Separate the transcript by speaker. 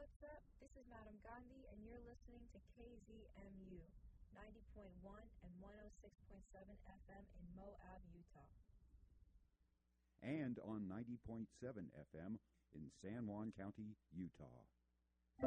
Speaker 1: what's up? This is Madam Gandhi, and you're listening to KZMU 90.1 and 106.7 FM in Moab, Utah.
Speaker 2: And on 90.7 FM in San Juan County, Utah.